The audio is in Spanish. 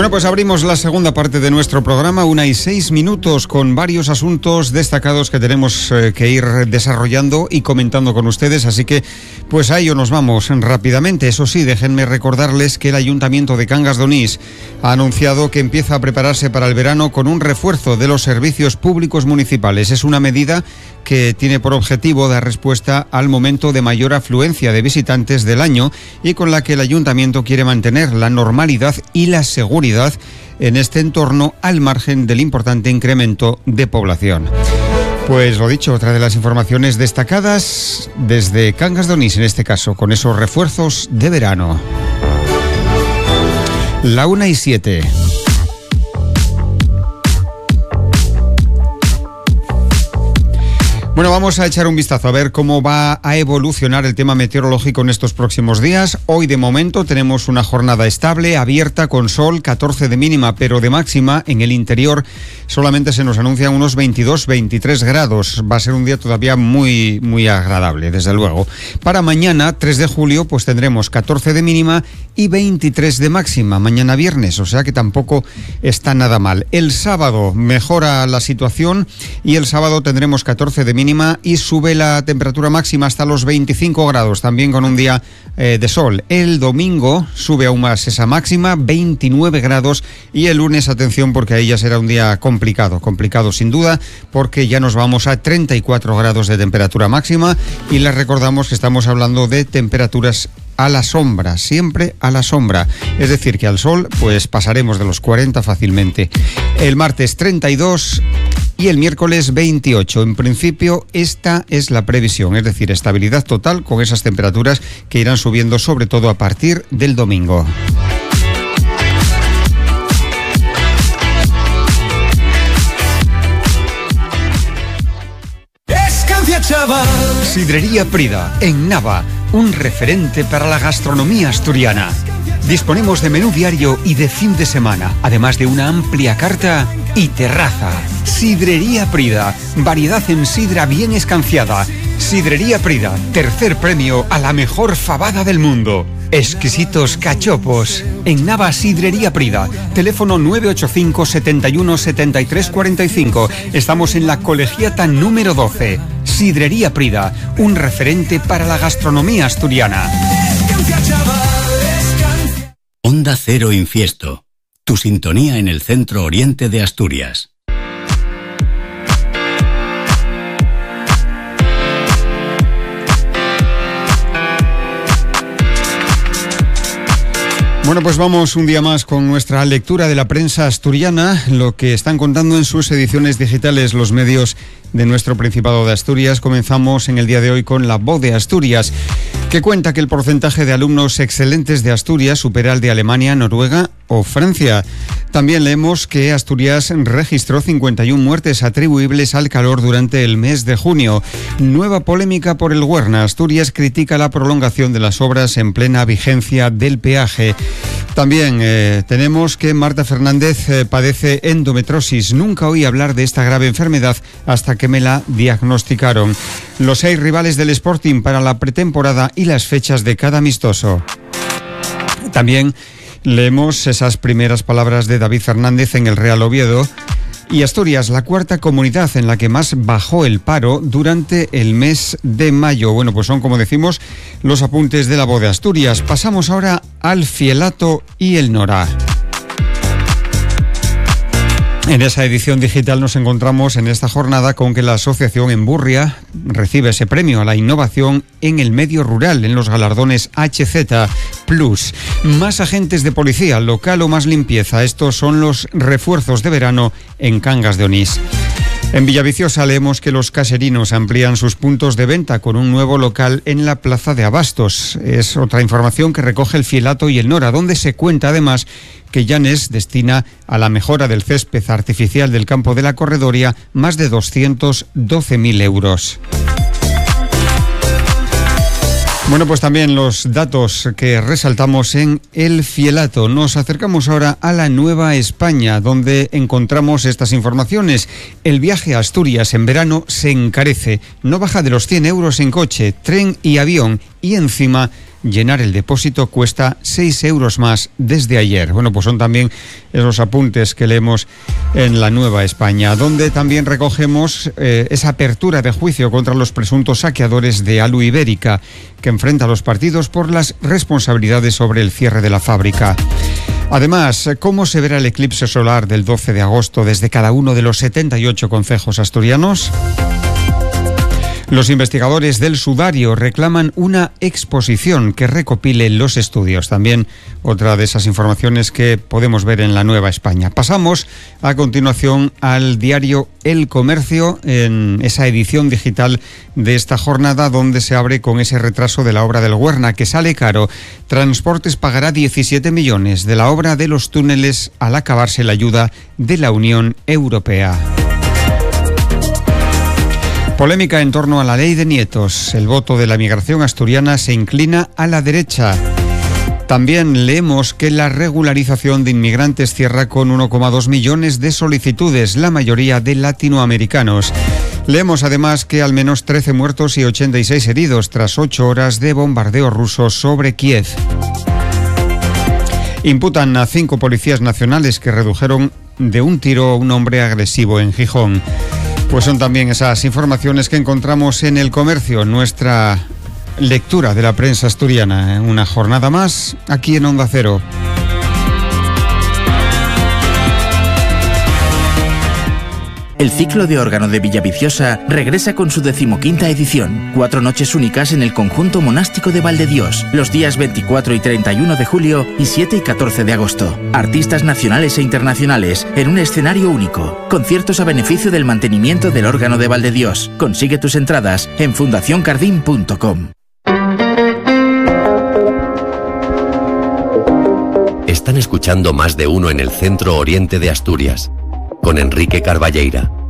Bueno, pues abrimos la segunda parte de nuestro programa, 1:06, con varios asuntos destacados que tenemos que ir desarrollando y comentando con ustedes, así que pues a ello nos vamos rápidamente. Eso sí, déjenme recordarles que el Ayuntamiento de Cangas de Onís ha anunciado que empieza a prepararse para el verano con un refuerzo de los servicios públicos municipales. Es una medida que tiene por objetivo dar respuesta al momento de mayor afluencia de visitantes del año y con la que el Ayuntamiento quiere mantener la normalidad y la seguridad en este entorno al margen del importante incremento de población. Pues lo dicho, otra de las informaciones destacadas desde Cangas de Onís, en este caso, con esos refuerzos de verano. La 1:07. Bueno, vamos a echar un vistazo a ver cómo va a evolucionar el tema meteorológico en estos próximos días. Hoy, de momento, tenemos una jornada estable, abierta, con sol, 14 de mínima, pero de máxima en el interior solamente se nos anuncian unos 22-23 grados. Va a ser un día todavía muy, muy agradable, desde luego. Para mañana, 3 de julio, pues tendremos 14 de mínima y 23 de máxima, mañana viernes, o sea que tampoco está nada mal. El sábado mejora la situación y el sábado tendremos 14 de mínima y sube la temperatura máxima hasta los 25 grados, también con un día de sol. El domingo sube aún más esa máxima, 29 grados, y el lunes, atención, porque ahí ya será un día complicado sin duda, porque ya nos vamos a 34 grados de temperatura máxima, y les recordamos que estamos hablando de temperaturas a la sombra, siempre a la sombra. Es decir, que al sol pues pasaremos de los 40 fácilmente. El martes 32 y el miércoles 28. En principio, esta es la previsión, es decir, estabilidad total con esas temperaturas que irán subiendo sobre todo a partir del domingo. Sidrería Prida, en Nava, un referente para la gastronomía asturiana. Disponemos de menú diario y de fin de semana, además de una amplia carta y terraza. Sidrería Prida, variedad en sidra bien escanciada. Sidrería Prida, tercer premio a la mejor fabada del mundo. Exquisitos cachopos. En Nava, Sidrería Prida. Teléfono 985 71 73 45. Estamos en la Colegiata número 12. Sidrería Prida, un referente para la gastronomía asturiana. Onda Cero Infiesto. Tu sintonía en el centro oriente de Asturias. Bueno, pues vamos un día más con nuestra lectura de la prensa asturiana, lo que están contando en sus ediciones digitales los medios de nuestro Principado de Asturias. Comenzamos en el día de hoy con La Voz de Asturias, que cuenta que el porcentaje de alumnos excelentes de Asturias supera al de Alemania, Noruega o Francia. También leemos que Asturias registró 51 muertes atribuibles al calor durante el mes de junio. Nueva polémica por el Huerna. Asturias critica la prolongación de las obras en plena vigencia del peaje. También tenemos que Marta Fernández padece endometriosis. Nunca oí hablar de esta grave enfermedad hasta que me la diagnosticaron. Los 6 rivales del Sporting para la pretemporada y las fechas de cada amistoso. También leemos esas primeras palabras de David Fernández en el Real Oviedo. Y Asturias, la cuarta comunidad en la que más bajó el paro durante el mes de mayo. Bueno, pues son, como decimos, los apuntes de La Voz de Asturias. Pasamos ahora al Fielato y el Nora. En esa edición digital nos encontramos en esta jornada con que la asociación Emburria recibe ese premio a la innovación en el medio rural en los galardones HZ Plus. Más agentes de policía, local o más limpieza. Estos son los refuerzos de verano en Cangas de Onís. En Villaviciosa leemos que los caserinos amplían sus puntos de venta con un nuevo local en la Plaza de Abastos. Es otra información que recoge el Fielato y el Nora, donde se cuenta además que Llanes destina a la mejora del césped artificial del campo de la Corredoria más de 212.000 euros. Bueno, pues también los datos que resaltamos en el Fielato. Nos acercamos ahora a la Nueva España, donde encontramos estas informaciones. El viaje a Asturias en verano se encarece. No baja de los 100 euros en coche, tren y avión. Y encima llenar el depósito cuesta 6 euros más desde ayer. Bueno, pues son también esos apuntes que leemos en La Nueva España, donde también recogemos esa apertura de juicio contra los presuntos saqueadores de Alu Ibérica, que enfrenta a los partidos por las responsabilidades sobre el cierre de la fábrica. Además, ¿cómo se verá el eclipse solar del 12 de agosto desde cada uno de los 78 concejos asturianos? Los investigadores del Sudario reclaman una exposición que recopile los estudios. También otra de esas informaciones que podemos ver en La Nueva España. Pasamos a continuación al diario El Comercio, en esa edición digital de esta jornada, donde se abre con ese retraso de la obra del Güerna, que sale caro. Transportes pagará 17 millones de la obra de los túneles al acabarse la ayuda de la Unión Europea. Polémica en torno a la ley de nietos. El voto de la migración asturiana se inclina a la derecha. También leemos que la regularización de inmigrantes cierra con 1,2 millones de solicitudes, la mayoría de latinoamericanos. Leemos además que al menos 13 muertos y 86 heridos tras 8 horas de bombardeo ruso sobre Kiev. Imputan a 5 policías nacionales que redujeron de un tiro a un hombre agresivo en Gijón. Pues son también esas informaciones que encontramos en El Comercio, nuestra lectura de la prensa asturiana. Una jornada más aquí en Onda Cero. El ciclo de órgano de Villaviciosa regresa con su 15ª edición. 4 noches únicas en el conjunto monástico de Valdedios, los días 24 y 31 de julio y 7 y 14 de agosto. Artistas nacionales e internacionales en un escenario único. Conciertos a beneficio del mantenimiento del órgano de Valdedios. Consigue tus entradas en fundacioncardin.com. Están escuchando Más de Uno en el Centro Oriente de Asturias, con Enrique Carballeira.